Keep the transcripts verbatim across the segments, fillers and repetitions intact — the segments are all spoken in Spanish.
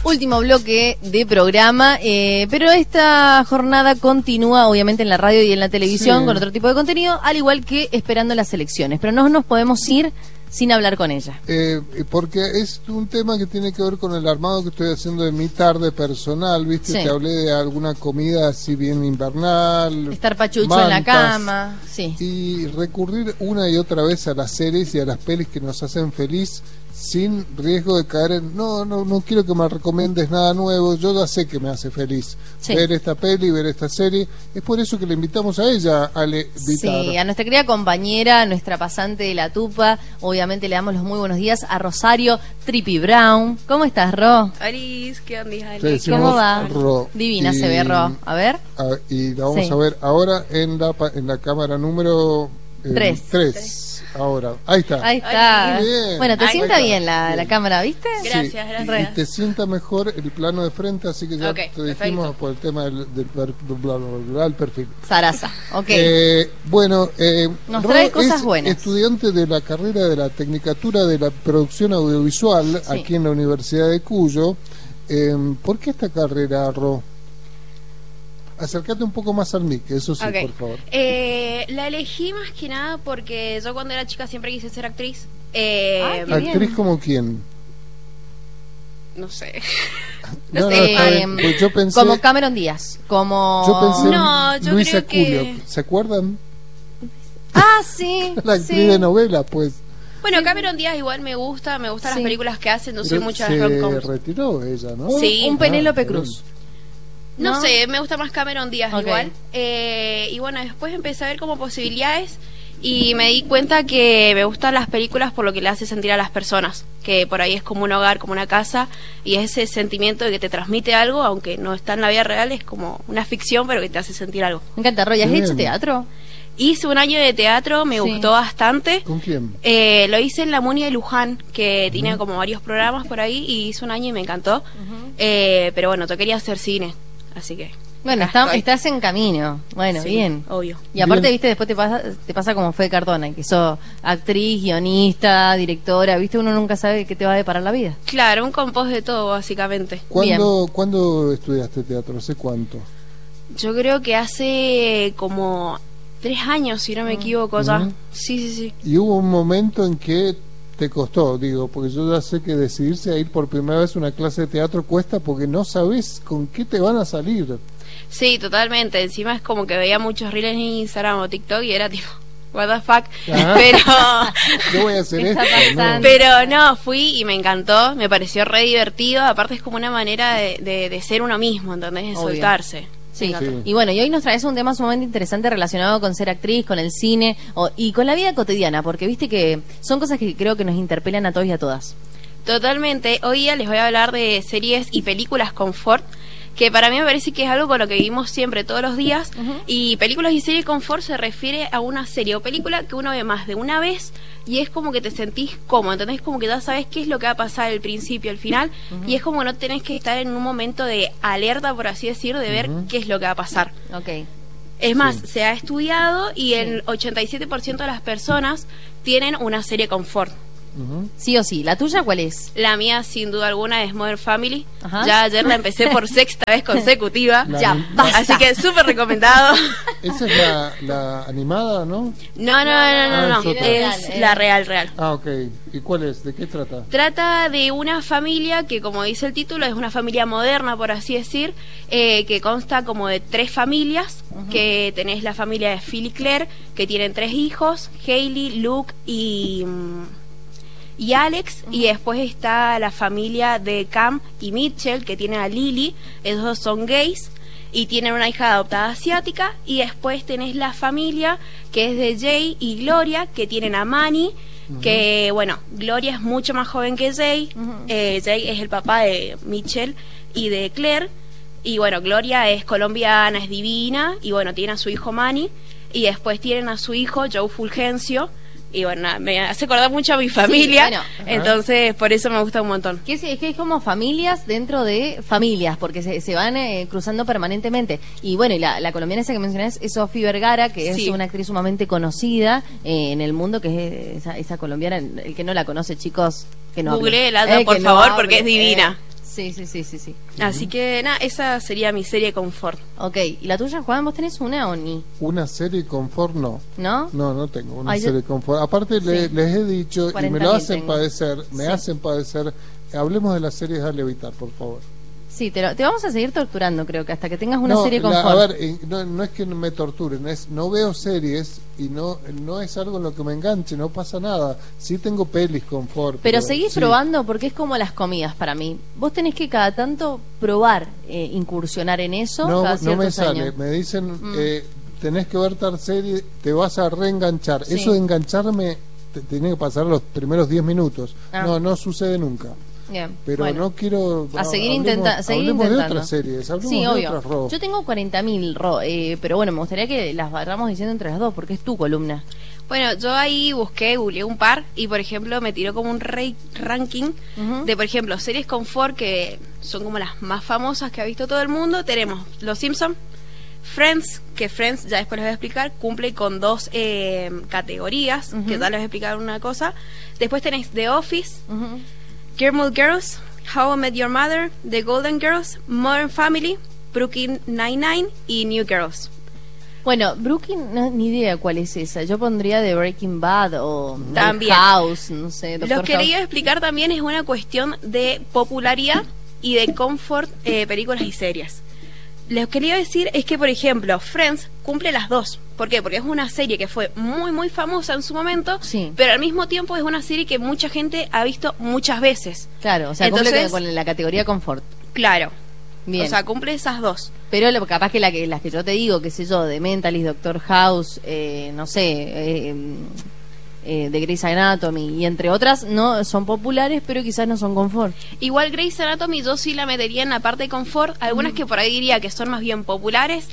Último bloque de programa, eh, pero esta jornada continúa obviamente en la radio y en la televisión sí. con otro tipo de contenido, al igual que esperando las elecciones, pero no nos podemos ir sin hablar con ella. Eh, porque es un tema que tiene que ver con el armado que estoy haciendo de mi tarde personal, ¿viste? Sí. Te hablé de alguna comida así bien invernal. Estar pachucho mantas, en la cama, sí. Y recurrir una y otra vez a las series y a las pelis que nos hacen feliz sin riesgo de caer en no, no, no quiero que me recomiendes nada nuevo, yo ya sé que me hace feliz sí. ver esta peli, ver esta serie, es por eso que le invitamos a ella, a le invitar. Sí, a nuestra querida compañera, nuestra pasante de la tupa, obviamente le damos los muy buenos días a Rosario Tripi Brown. ¿Cómo estás, Ro? Aris, ¿qué onda? ¿Cómo va? Ro. Divina y, se ve, Ro. A ver. A, y la vamos sí. a ver ahora en la, en la cámara número tres. Eh, tres. Ahora, ahí está. Ahí está. Bien. Bueno, te Ay, sienta bien. bien la, la cámara, ¿viste? Gracias, sí. gracias. Y te sienta mejor el plano de frente, así que ya okay, te dijimos perfecto. por el tema del, del, del, del, del perfil. Sarasa, ok. Eh, bueno, eh, nos trae Ro cosas es buenas. Estudiante de la carrera de la Tecnicatura de la Producción Audiovisual sí. aquí en la Universidad de Cuyo. Eh, ¿Por qué esta carrera, Ro? Acércate un poco más al mic, eso sí, okay. por favor. Eh, la elegí más que nada porque yo cuando era chica siempre quise ser actriz. Eh, Ay, ¿Actriz bien. como quién? No sé. No, no no, sé. eh, pues yo pensé, como Cameron Díaz, como... Yo pensé no, en yo Luisa creo Culio, que... ¿se acuerdan? Ah, sí. La actriz sí. de novela, pues. Bueno, Cameron Díaz igual me gusta, me gustan Sí. las películas que hace, no soy Pero mucho de se las rom-coms. retiró ella, ¿no? Sí. Un Ah, Penélope está Cruz. No, ¿No? sé, me gusta más Cameron Díaz Okay. igual. Eh, y bueno, después empecé a ver como posibilidades y me di cuenta que me gustan las películas por lo que le hace sentir a las personas, que por ahí es como un hogar, como una casa, y ese sentimiento de que te transmite algo, aunque no está en la vida real, es como una ficción, pero que te hace sentir algo. Me encanta, Roy. ¿Has Bien. hecho teatro? Hice un año de teatro, me Sí. gustó bastante. ¿Con quién? Eh, lo hice en la Muni de Luján, que uh-huh. tiene como varios programas por ahí, y hice un año y me encantó. Uh-huh. eh, pero bueno, yo quería hacer cine, así que... Bueno, está, estás en camino. Bueno, sí, bien. Obvio. Y aparte, Bien. viste, después te pasa, te pasa como Fede Cardona, que sos actriz, guionista, directora, viste, uno nunca sabe qué te va a deparar la vida. Claro, un compost de todo, básicamente. ¿Cuándo, ¿Cuándo estudiaste teatro? ¿Hace cuánto? Yo creo que hace como tres años, si no me equivoco, uh-huh. ya. Sí, sí, sí. Y hubo un momento en que te costó, digo, porque yo ya sé que decidirse a ir por primera vez a una clase de teatro cuesta porque no sabes con qué te van a salir. Sí, totalmente. Encima es como que veía muchos reels en Instagram o TikTok y era tipo, what the fuck. Ajá. Pero Yo voy a hacer ¿Qué esto, está ¿no? pasando? pero no, fui y me encantó, me pareció re divertido. Aparte es como una manera de, de, de ser uno mismo, ¿entendés? De Obvio. soltarse. Sí. Sí. Y bueno, y hoy nos traes un tema sumamente interesante relacionado con ser actriz, con el cine o, y con la vida cotidiana, porque viste que son cosas que creo que nos interpelan a todos y a todas. Totalmente. Hoy día les voy a hablar de series y películas confort, que para mí me parece que es algo con lo que vivimos siempre, todos los días. Uh-huh. Y películas y series confort se refiere a una serie o película que uno ve más de una vez y es como que te sentís cómodo, ¿entendés? Como que ya sabes qué es lo que va a pasar al principio, al final, uh-huh. y es como que no tenés que estar en un momento de alerta, por así decir, de ver Uh-huh. qué es lo que va a pasar. Ok. Es más, Sí. se ha estudiado y Sí. el ochenta y siete por ciento de las personas tienen una serie confort. Uh-huh. Sí o sí. ¿La tuya cuál es? La mía, sin duda alguna, es Modern Family. Ajá. Ya ayer la empecé por sexta vez consecutiva. La Ya, anim- basta. Así que súper recomendado. Esa es la, la animada, ¿no? No, no, no, no, no. Ah, es otra. Es Real, la eh. real, real. Ah, ok. ¿Y cuál es? ¿De qué trata? Trata de una familia que, como dice el título, es una familia moderna, por así decir, eh, que consta como de tres familias, uh-huh. que tenés la familia de Phil y Claire, que tienen tres hijos, Hailey, Luke y... y Alex, uh-huh. y después está la familia de Cam y Mitchell, que tienen a Lily, esos dos son gays, y tienen una hija adoptada asiática, y después tenés la familia que es de Jay y Gloria, que tienen a Manny, uh-huh. que bueno, Gloria es mucho más joven que Jay, uh-huh. eh, Jay es el papá de Mitchell y de Claire, y bueno, Gloria es colombiana, es divina, y bueno, tiene a su hijo Manny, y después tienen a su hijo Joe Fulgencio, y bueno, nada, me hace acordar mucho a mi familia, bueno. entonces por eso me gusta un montón. Que es, es que es como familias dentro de familias, porque se, se van eh, cruzando permanentemente. Y bueno, y la, la colombiana esa que mencionás es Sofía Vergara, que es Sí. una actriz sumamente conocida eh, en el mundo, que es esa, esa colombiana. El que no la conoce, chicos, que no hable. Googleela, Eh, por que no favor, hable, porque es divina. eh. Sí, sí, sí, sí, sí. Así que nada, esa sería mi serie confort. Ok, ¿y la tuya, Juan? ¿Vos tenés una o ni? Una serie confort, no. ¿No? No, no tengo una Ay, yo- serie confort. Aparte, Sí. le- les he dicho, y me cuarenta lo mil hacen tengo. padecer, me Sí. hacen padecer. Hablemos de las series a Levitar, por favor. Sí, te, lo- te vamos a seguir torturando, creo que hasta que tengas una No, serie la- confort. a ver, eh, no, no es que me torturen, es no veo series y no no es algo en lo que me enganche, no pasa nada. Sí tengo pelis confort. Pero seguís sí. probando porque es como las comidas para mí. Vos tenés que cada tanto probar, eh, incursionar en eso. No, cada no me ciertos sale. años. Me dicen, Mm. eh, tenés que ver tal serie, te vas a reenganchar. Sí. Eso de engancharme te, tiene que pasar los primeros diez minutos. Ah. No, no sucede nunca. Bien, Pero bueno. no quiero... A seguir, hablemos- intenta seguir hablemos intentando. de otras series, hablemos Sí, de obvio. otras, Ro. Yo tengo cuarenta mil, eh, pero bueno, me gustaría que las vayamos diciendo entre las dos, porque es tu columna. Bueno, yo ahí busqué, googleé un par y por ejemplo me tiró como un rey- ranking Ujú. de por ejemplo series confort que son como las más famosas que ha visto todo el mundo. Tenemos Los Simpsons, Friends, que Friends ya después les voy a explicar, cumple con dos eh, categorías, Ujú. que ya les voy a explicar una cosa. Después tenéis The Office, Ujú. Gilmore Girls, How I Met Your Mother, The Golden Girls, Modern Family, Brooklyn Nine-Nine y New Girls. Bueno, Brooklyn, no, ni idea cuál es esa. Yo pondría de Breaking Bad o También. House, no sé. Lo Doctor que le House. iba a explicar también es una cuestión de popularidad y de confort, eh, películas y series. Lo que le iba a decir es que, por ejemplo, Friends cumple las dos. ¿Por qué? Porque es una serie que fue muy, muy famosa en su momento, Sí. pero al mismo tiempo es una serie que mucha gente ha visto muchas veces. Claro, o sea, cumple Entonces- con, con la categoría confort. Claro. Bien. O sea, cumple esas dos. Pero lo, capaz que, la que las que yo te digo, qué sé yo, de Mentalist, Doctor House, eh, no sé, eh, eh, de Grey's Anatomy y entre otras, no son populares, pero quizás no son confort. Igual Grey's Anatomy yo sí la metería en la parte de confort. Algunas que por ahí diría que son más bien populares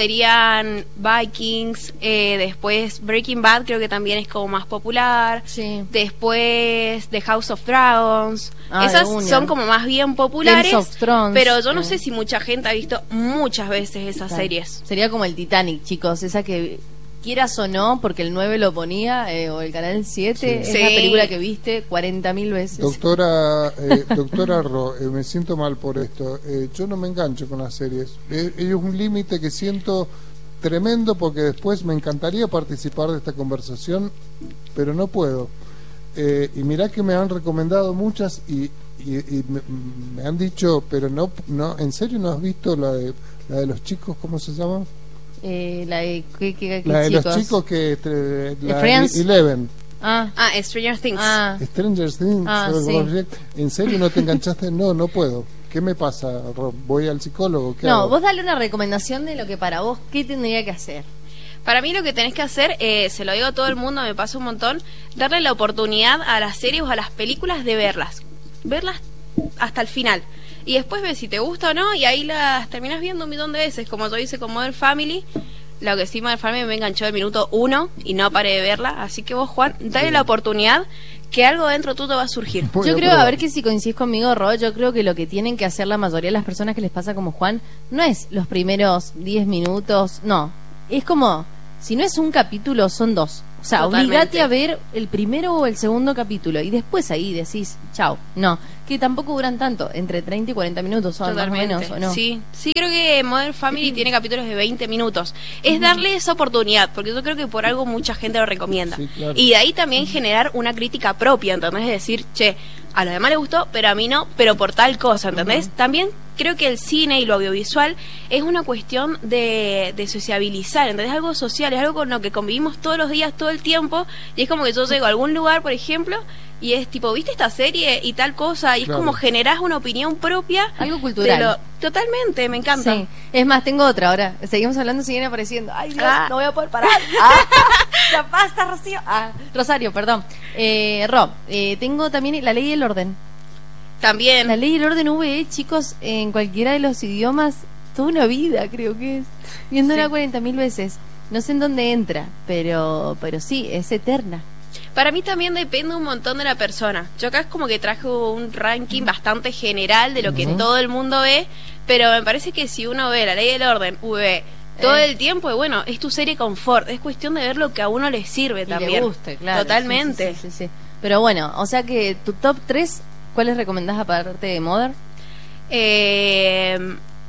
serían Vikings, eh, después Breaking Bad creo que también es como más popular. Sí. Después The House of Dragons. Ah, Esas de una. son como más bien populares. Games of Thrones, pero yo no eh. sé si mucha gente ha visto muchas veces esas Claro. series. Sería como el Titanic, chicos, esa que quieras o no, porque el nueve lo ponía, eh, o el Canal siete, Sí. es la Sí. película que viste cuarenta mil veces. Doctora, eh, doctora Ro, eh, me siento mal por esto. Eh, yo no me engancho con las series. Eh, es un límite que siento tremendo porque después me encantaría participar de esta conversación, pero no puedo. Eh, y mirá que me han recomendado muchas y, y, y me, me han dicho, pero no, no, ¿en serio no has visto la de, la de los chicos? ¿Cómo se llama? Eh, la de, ¿qué, qué- qué La de chicos? los chicos que... eh, la Friends? Eleven. Ah, Ah, Stranger Things. ah. Stranger Things, Ah, ¿sabes sí. cómo se llama? ¿En serio no te enganchaste? No, no puedo. ¿Qué me pasa, Rob? ¿Voy al psicólogo? ¿Qué No, hago? vos dale una recomendación de lo que para vos, ¿qué tendría que hacer? Para mí lo que tenés que hacer, eh, se lo digo a todo el mundo, me pasa un montón, darle la oportunidad a las series o a las películas de verlas. Verlas hasta el final. Y después ves si te gusta o no y ahí las terminas viendo un millón de veces, como yo hice con Modern Family. Lo que sí, Modern Family me enganchó del minuto uno y no paré de verla. Así que vos, Juan, dale Sí. la oportunidad que algo dentro tuyo va a surgir. Voy Yo a creo, probar. a ver que si coincidís conmigo, Ro, yo creo que lo que tienen que hacer la mayoría de las personas que les pasa como Juan, no es los primeros diez minutos, no. Es como, si no es un capítulo, son dos. O sea, Totalmente. obligate a ver el primero o el segundo capítulo y después ahí decís, chao. No, que tampoco duran tanto, entre treinta y cuarenta minutos son más o menos, ¿o no? Sí, sí creo que Modern Family tiene capítulos de veinte minutos. Es darle esa oportunidad, porque yo creo que por algo mucha gente lo recomienda. Sí, claro. Y de ahí también generar una crítica propia, ¿entendés? Es decir, che, a los demás les gustó, pero a mí no, pero por tal cosa, ¿entendés? También creo que el cine y lo audiovisual es una cuestión de, de sociabilizar, ¿entendés? Algo social, es algo con lo que convivimos todos los días, todo el tiempo, y es como que yo llego a algún lugar, por ejemplo, y es tipo, ¿viste esta serie? Y tal cosa, y Claro. es como generás una opinión propia. Algo cultural. de lo- totalmente, me encanta. Sí. Es más, tengo otra ahora. Seguimos hablando, siguen apareciendo. Ay, Dios, Ah. no voy a poder parar. Ah, ya basta, Rocío. Ah, Rosario, perdón. Eh, Rob, eh, tengo también La Ley y el Orden. También. La Ley y el Orden V, chicos, en cualquiera de los idiomas, toda una vida, creo que es. Viéndola Sí. cuarenta mil veces. No sé en dónde entra, pero, pero sí, es eterna. Para mí también depende un montón de la persona. Yo acá es como que traje un ranking bastante general de lo que Ujú. todo el mundo ve, pero me parece que si uno ve La Ley del Orden, V, todo Eh. el tiempo, y bueno, es tu serie confort, es cuestión de ver lo que a uno le sirve Y también. le guste, claro. Totalmente. Sí, sí, sí, sí, sí. Pero bueno, o sea que tu top tres, ¿cuáles recomendás aparte de Mother? Eh,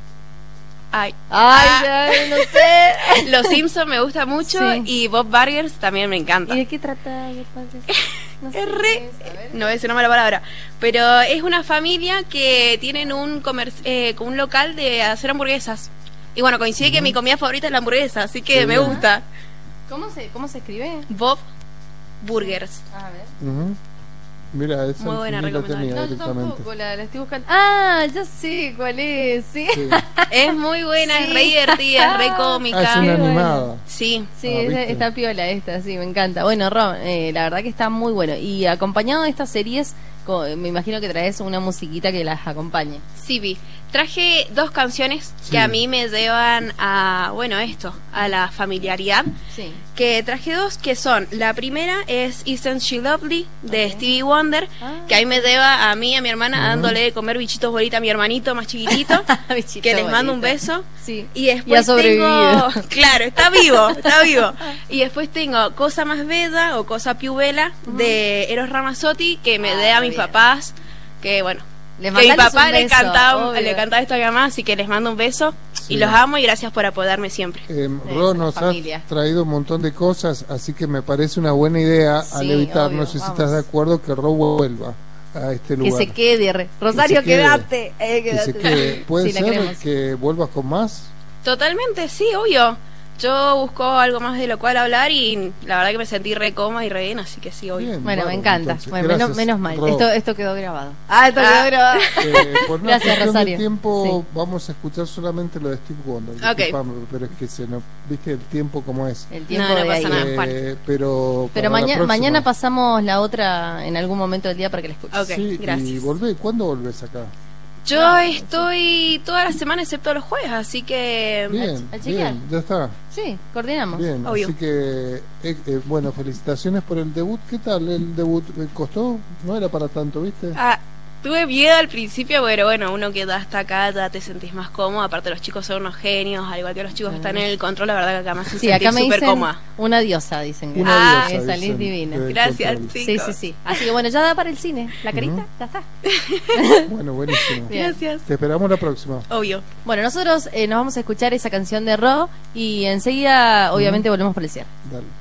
ay, Ay, ah, ya, no sé. Los Simpsons me gusta mucho Sí. y Bob Burgers también me encanta. ¿Y de qué trata? Bob Burgers? No sé Es qué re- es, a ver. no voy a decir una mala palabra, pero es una familia que tienen un comer eh, un local de hacer hamburguesas. Y bueno, coincide que mi comida favorita es la hamburguesa, así que Qué me bien. gusta. ¿Cómo se, cómo se escribe? Bob Burgers. A ver. Ujú. Mira, esa Muy buena ni la recomendación. tenía No, yo directamente. tampoco, la, la estoy buscando. Ah, ya sé cuál es, sí. Sí. Es muy buena, Sí. es re divertida, es re cómica. Ah, es una Qué bueno. animada. Sí. Sí, Ah, esa- ¿viste? está piola esta, sí, me encanta. Bueno, Ron, eh, la verdad que está muy bueno. Y acompañado de estas series, co- me imagino que traes una musiquita que las acompañe. Sí, vi. Traje dos canciones Sí. que a mí me llevan a, bueno, esto, a la familiaridad. Sí. Que traje dos que son, la primera es Isn't She Lovely de Ok. Stevie Wonder, Ah. que ahí me lleva a mí y a mi hermana Ujú. dándole de comer bichitos bolita a mi hermanito más chiquitito, Bichito que les mando un bonito. beso. Sí. Y Y ha después sobrevivido. tengo, claro, está vivo, está vivo. Y después tengo Cosa Más Bella o Cosa Più Bella de Eros Ramazzotti, que me Ah, dé a mis bien. papás, que bueno, Le que mi mandales papá un le beso, cantaba, obvio. le cantaba esto a mi mamá, así que les mando un beso Sí. y los amo y gracias por apodarme siempre. Eh, Es Ro, la nos has familia. traído un montón de cosas, así que me parece una buena idea al Sí, evitar, obvio, no sé si vamos. estás de acuerdo, que Ro vuelva a este Que lugar. se quede. re- Rosario, Que se quede. quédate. Eh, Que se quédate. quede. ¿Puede Sí, la ser queremos. que vuelvas con más? Totalmente, sí, obvio. Yo busco algo más de lo cual hablar y la verdad que me sentí re cómoda y re bien, así que sí, obvio. Bien, Bueno, me bárbaro, encanta. entonces. Bueno, menos, Gracias, menos mal. Ro. Esto, esto quedó grabado. Ah, esto Ah. quedó grabado. Eh, por una Gracias, cuestión Rosario. de tiempo Sí. vamos a escuchar solamente lo de Steve Wonder. Ok. Disculpame, pero es que se nos, viste el tiempo como es. El tiempo No, no de pasa ahí. nada. Eh, Juan. pero Pero para la maña- próxima- mañana pasamos la otra en algún momento del día para que la escuches. Ok, Sí, y gracias. volvé. ¿Cuándo volvés acá? Yo No, estoy toda la semana excepto los jueves, así que Bien, a chequear. bien, ya está. Sí, coordinamos. Bien, Obvio. así que, eh, eh, bueno, felicitaciones por el debut. ¿Qué tal el debut? Eh, ¿Costó? No era para tanto, ¿viste? ah, tuve miedo al principio, pero bueno, uno que ya está acá ya te sentís más cómodo. Aparte, los chicos son unos genios, al igual que los chicos que están en el control, la verdad que acá me hacen Sí, sentir acá me súper dicen cómoda. una diosa, dicen. que- Una Ah, diosa, esa Liz dicen, divina. del Gracias, control. sí. Sí, sí, sí. Así que bueno, ya da para el cine. La carita, Ujú. ya está. Bueno, buenísimo. Bien. Gracias. Te esperamos la próxima. Obvio. Bueno, nosotros eh, nos vamos a escuchar esa canción de Ro y enseguida, obviamente, volvemos por el cierre. Dale.